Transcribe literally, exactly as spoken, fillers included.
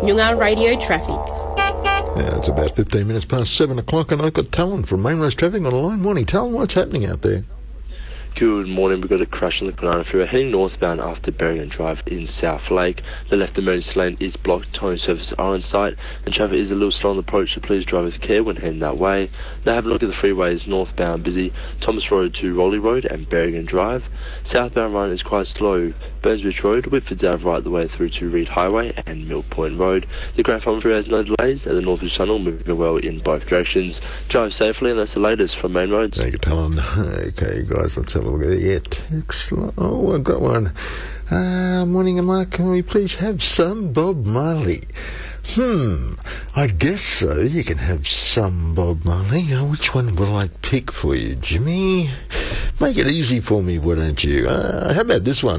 Noongar Radio Traffic. Yeah, it's about fifteen minutes past seven o'clock and I've got Talon from Mainrise Traffic on the line. Morning, Talon. What's happening out there? Good morning. We've got a crash on the Banana Freeway heading northbound after Berrigan Drive in South Lake. The left emergency lane is blocked. Towing services are on site and traffic is a little slow on the approach, so please drive with care when heading that way. Now have a look at the freeways. Northbound busy, Thomas Road to Rolly Road and Berrigan Drive. Southbound run is quite slow. Burnsbridge Road, Whitford Ave right the way through to Reed Highway and Mill Point Road. The Grand Farm Freeway has no delays and the Northwich Tunnel moving well in both directions. Drive safely, and that's the latest from Main Roads. Thank you, Talon. Okay, guys, let's have a look at it. Yeah, text. Oh, I've got one. Uh, morning, Mark. Can we please have some Bob Marley? Hmm, I guess so. You can have some Bob Marley. Oh, which one will I pick for you, Jimmy? Make it easy for me, why don't you? Uh, how about this one?